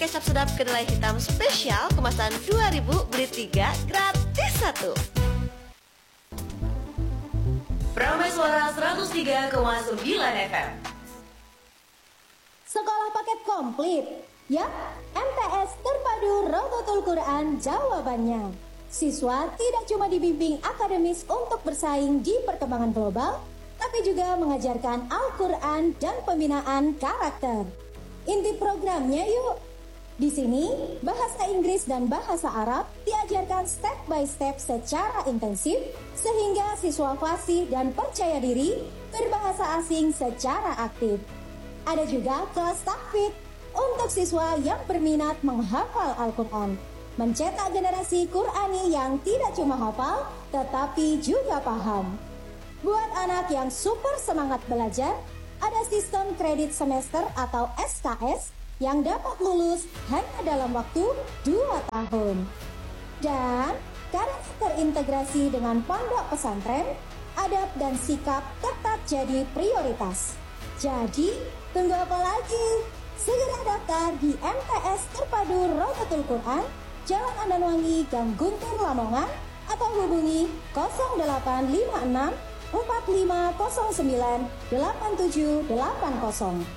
kecap sedap kedelai hitam spesial kemasan 2000 beli 3 gratis 1. Prameswara 103,9 FM. Sekolah paket komplit. Yap, MTS Terpadu Rodotul Quran jawabannya. Siswa tidak cuma dibimbing akademis untuk bersaing di perkembangan global, tapi juga mengajarkan Al-Quran dan pembinaan karakter. Inti programnya yuk. Di sini, bahasa Inggris dan bahasa Arab diajarkan step by step secara intensif, sehingga siswa fasih dan percaya diri berbahasa asing secara aktif. Ada juga kelas tahfidz untuk siswa yang berminat menghafal Al-Quran, mencetak generasi Qurani yang tidak cuma hafal, tetapi juga paham. Buat anak yang super semangat belajar, ada sistem kredit semester atau SKS yang dapat lulus hanya dalam waktu 2 tahun. Dan karena terintegrasi dengan pondok pesantren, adab dan sikap tetap jadi prioritas. Jadi, tunggu apa lagi? Segera daftar di MTS Terpadu Rodotul Quran, Jalan Andanwangi, Gang Guntur, Lamongan, atau hubungi 0856 4509 8780.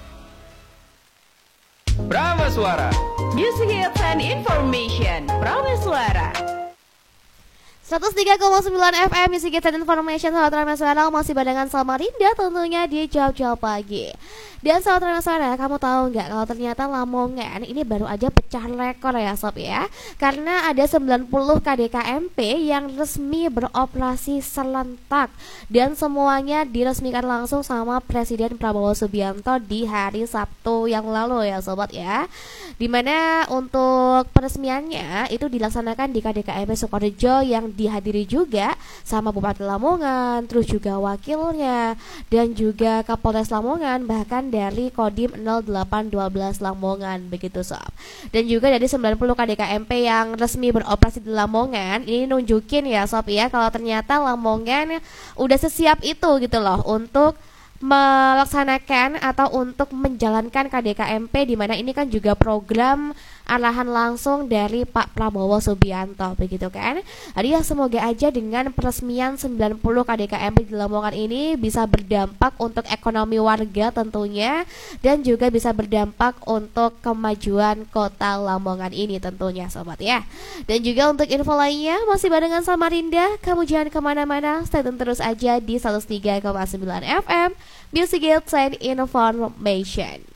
Prameswara, Music Hits and Information. Prameswara 103,9 FM Music Hits and Information. Sahabat Prameswara, masih barengan sama Rinda tentunya di Jawab-Jawab Pagi. Dan sahabat Prameswara, kamu tahu nggak kalau ternyata Lamongan ini baru aja pecah rekor ya sob ya, karena ada 90 KDKMP yang resmi beroperasi serentak dan semuanya diresmikan langsung sama Presiden Prabowo Subianto di hari Sabtu yang lalu ya sobat ya. Dimana untuk peresmiannya itu dilaksanakan di KDKMP Sukorejo yang dihadiri juga sama Bupati Lamongan, terus juga wakilnya dan juga Kapolres Lamongan, bahkan dari Kodim 0812 Lamongan begitu sob. Dan juga dari 90 KDKMP yang resmi beroperasi di Lamongan, ini nunjukin ya sob ya kalau ternyata Lamongan udah sesiap itu gitu loh untuk melaksanakan atau untuk menjalankan KDKMP, di mana ini kan juga program arahan langsung dari Pak Prabowo Subianto begitu kan. Jadi ya semoga aja dengan peresmian 90 KDKMP di Lamongan ini bisa berdampak untuk ekonomi warga tentunya, dan juga bisa berdampak untuk kemajuan kota Lamongan ini tentunya sobat ya. Dan juga untuk info lainnya masih barengan sama Rinda, kamu jangan kemana-mana, stay tune terus aja di 103,9 FM Music Hits and Information.